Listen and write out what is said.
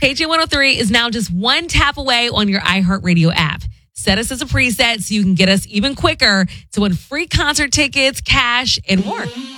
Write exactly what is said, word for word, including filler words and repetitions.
K J one oh three is now just one tap away on your iHeartRadio app. Set us as a preset so you can get us even quicker to win free concert tickets, cash, and more.